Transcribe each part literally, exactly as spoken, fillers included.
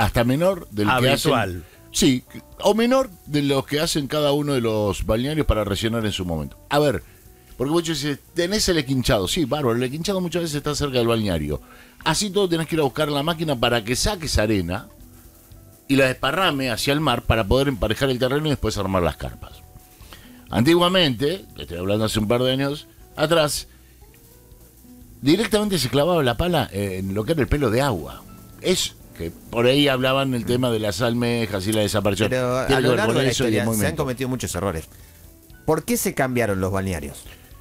hasta menor del que Habitual. hacen. Sí, o menor de los que hacen cada uno de los balnearios para rellenar en su momento. A ver, porque vos dices, tenés el equinchado. Sí, bárbaro, el equinchado muchas veces está cerca del balneario. Así todo tenés que ir a buscar la máquina para que saques arena y la desparrame hacia el mar para poder emparejar el terreno y después armar las carpas. Antiguamente, estoy hablando hace un par de años atrás, directamente se clavaba la pala en lo que era el pelo de agua. Es que por ahí hablaban el tema de las almejas y la desaparición. Pero a Tiene que lo ver largo con de la eso y el historia se han movimiento. cometido muchos errores. ¿Por qué se cambiaron los balnearios?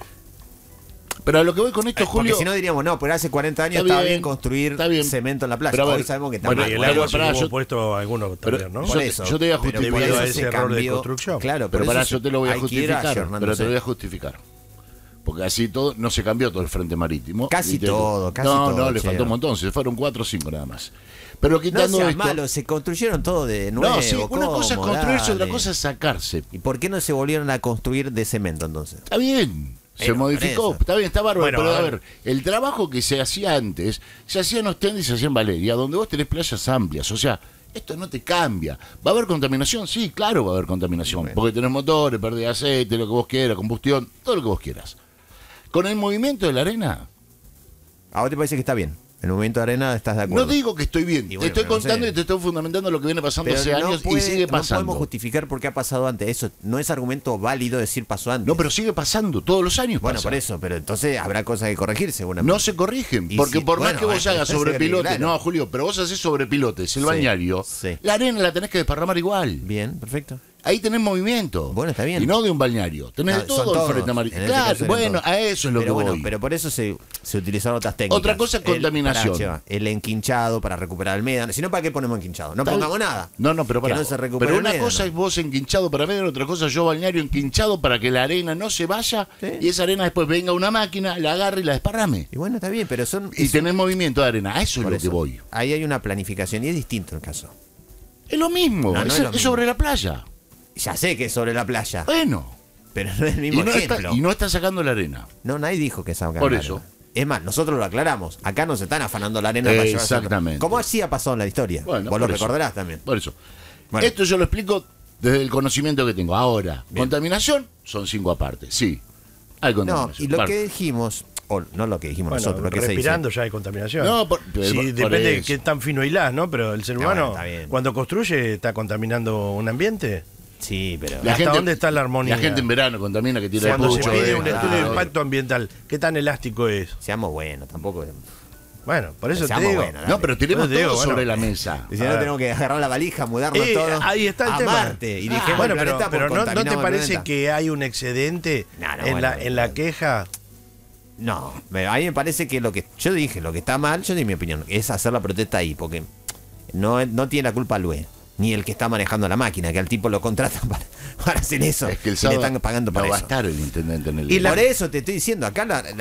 Pero a lo que voy con esto, Eh, Julio... Porque si no diríamos, no, pero hace cuarenta años Está estaba bien, bien construir está bien. cemento en la playa. Pero a ver, Hoy sabemos que está bueno, mal. Y el Bueno, agua se pará, hubo yo- puesto algunos pero también, ¿no? yo- Por eso, yo te voy a pero justificar. por Debido eso a se ese error de cambió. construcción. Claro, Pero por para eso yo te lo voy a hay que ir justificar. ayornándose. Pero te lo voy a justificar. Porque así todo, no se cambió todo el frente marítimo. Casi Y te- todo, casi no, todo, No, le che. faltó un montón, se fueron cuatro o cinco nada más. Pero No quitando seas esto... malo, se construyeron todo de nuevo. no, sí, una cosa es ¿cómo? construirse, otra Dale. cosa es sacarse. ¿Y por qué no se volvieron a construir de cemento entonces? Está bien, se Pero, modificó, por eso. está bien, está bárbaro, Bueno, pero a a ver. ver, el trabajo que se hacía antes, se hacía en Ostende y se hacía en Valeria, donde vos tenés playas amplias, o sea, esto no te cambia. ¿Va a haber contaminación? Sí, claro va a haber contaminación, Bueno. porque tenés motores, pérdida de aceite, lo que vos quieras, combustión, todo lo que vos quieras. Con el movimiento de la arena, ¿A vos te parece que está bien? En el movimiento de arena estás de acuerdo. no digo que estoy bien, Y te bueno, estoy pero no contando sé. y te estoy fundamentando lo que viene pasando Pero hace no años puede- y sigue no pasando. podemos justificar por qué ha pasado antes. Eso no es argumento válido decir pasó antes. No, pero sigue pasando, todos los años Bueno, pasa. por eso, pero entonces habrá cosas que corregir seguramente. No se corrigen, Y porque si- por más bueno, que vos bueno, hagas eso sobre sí, pilotes, claro. no, Julio, pero vos haces sobre pilotes, el Sí, bañario, sí. la arena la tenés que desparramar igual. Bien, perfecto. Ahí tenés movimiento. Bueno, está bien. Y no de un balneario. Tenés No, de son todo el todos. frente marítimo. En este Claro, caso eran bueno, todos. a eso es lo pero que bueno, voy. pero por eso se, se utilizaron otras técnicas. Otra cosa es El- contaminación. pará, Cheva, el enquinchado para recuperar el médano. Si no, ¿para qué ponemos enquinchado? No Tal- pongamos nada. No, no, pero Que para. no se recupere pero el una médano. cosa es vos enquinchado para médano, otra cosa yo balneario enquinchado para que la arena no se vaya Sí. y esa arena después venga una máquina, la agarre y la desparrame. Y bueno, está bien, pero son... Y tenés movimiento de arena. A eso es por lo que eso. voy. Ahí hay una planificación y es distinto el caso. Es lo mismo. No, no es, es lo es mismo. sobre la playa. Ya sé que es sobre la playa, Bueno. pero no es el Y mismo no, está, ejemplo. y no está sacando la arena. No, nadie dijo que esa Por eso. Es más, nosotros lo aclaramos. Acá no se están afanando la arena para llevarse. Exactamente. Como así ha pasado en la historia. Bueno, Vos lo por eso. recordarás también. Por eso. Bueno. Esto yo lo explico desde el conocimiento que tengo. Ahora, Bien. contaminación son cinco aparte. Sí. Hay No, contaminación. y lo Parte. que dijimos, o no lo que dijimos Bueno, nosotros, lo que respirando se ya hay contaminación. No, por- Sí, por- por depende de eso. qué tan fino hilás, ¿no? Pero el ser Ah, humano, bueno, está bien. cuando construye, está contaminando un ambiente. dice. Sí, pero... La ¿Hasta gente- dónde está la armonía? La gente en verano contamina que tira el Cuando se pucho. pide eh, un ah, estudio de ah, impacto ambiental, ¿qué tan elástico es? Seamos buenos, tampoco... Bueno, por eso te Seamos digo. buenos, No, pero tiremos Yo te digo, todo bueno. sobre la mesa. Y si A no, ver. tenemos que agarrar la valija, mudarnos Eh, todos ahí está el a tema. Marte. Y dijimos bueno, el pero, planeta pero por no, ¿no te contaminamos el parece planeta. que hay un excedente No, no, en, bueno, la, en la queja? No, me- a mí me parece que lo que... Yo dije, lo que está mal, yo di mi opinión, es hacer la protesta ahí, porque no, no tiene la culpa Lue, ni el que está manejando la máquina, que al tipo lo contratan para, para hacer eso. Es que el y le sábado están pagando no para va a eso. estar el intendente en el Y la- Por eso te estoy diciendo, acá la,